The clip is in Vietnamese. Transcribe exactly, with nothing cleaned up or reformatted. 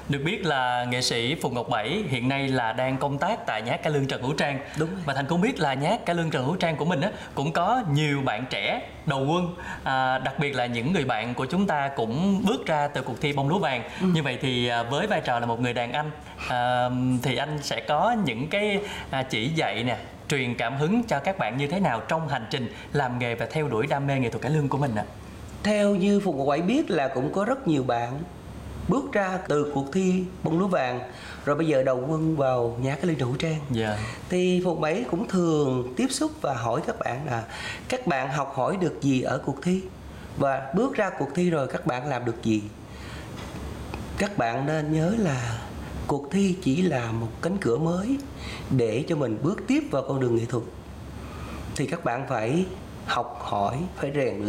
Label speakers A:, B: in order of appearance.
A: Được biết là nghệ sĩ Phùng Ngọc Bảy hiện nay là đang công tác tại Nhà hát Cải Lương Trần Hữu Trang.
B: Đúng rồi.
A: Và Thành cũng biết là Nhà hát Cải Lương Trần Hữu Trang của mình á, cũng có nhiều bạn trẻ đầu quân, à, đặc biệt là những người bạn của chúng ta cũng bước ra từ cuộc thi bông lúa vàng. Ừ. Như vậy thì à, với vai trò là một người đàn anh, à, thì anh sẽ có những cái à, chỉ dạy nè, truyền cảm hứng cho các bạn như thế nào trong hành trình làm nghề và theo đuổi đam mê nghệ thuật cải lương của mình ạ?
B: Theo như Phùng Ngọc Bảy biết là cũng có rất nhiều bạn bước ra từ cuộc thi bông lúa vàng rồi bây giờ đầu quân vào Nhà hát Cải Lương Trần Hữu Trang.
A: Yeah.
B: Thì Phùng Bảy cũng thường tiếp xúc và hỏi các bạn là các bạn học hỏi được gì ở cuộc thi, và bước ra cuộc thi rồi các bạn làm được gì. Các bạn nên nhớ là cuộc thi chỉ là một cánh cửa mới để cho mình bước tiếp vào con đường nghệ thuật. Thì các bạn phải học hỏi, phải rèn luyện